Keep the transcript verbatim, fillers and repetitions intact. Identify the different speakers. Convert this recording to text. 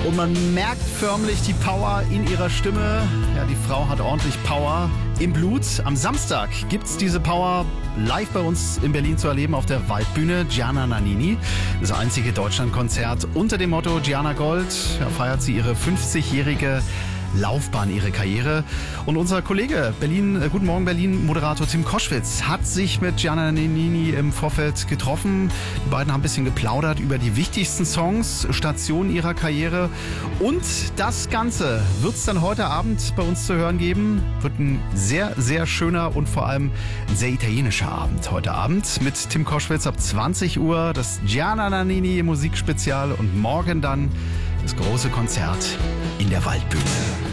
Speaker 1: Und man merkt förmlich die Power in ihrer Stimme. Ja, die Frau hat ordentlich Power im Blut. Am Samstag gibt's diese Power live bei uns in Berlin zu erleben auf der Waldbühne. Gianna Nannini, das einzige Deutschlandkonzert unter dem Motto Gianna Gold. Da feiert sie ihre fünfzigjährige Laufbahn, ihre Karriere. Und unser Kollege, Berlin, äh, Guten Morgen Berlin, Moderator Tim Koschwitz, hat sich mit Gianna Nannini im Vorfeld getroffen. Die beiden haben ein bisschen geplaudert über die wichtigsten Songs, Stationen ihrer Karriere. Und das Ganze wird es dann heute Abend bei uns zu hören geben. Wird ein sehr, sehr schöner und vor allem ein sehr italienischer Abend heute Abend mit Tim Koschwitz ab zwanzig Uhr. Das Gianna Nannini Musikspezial und morgen dann das große Konzert in der Waldbühne.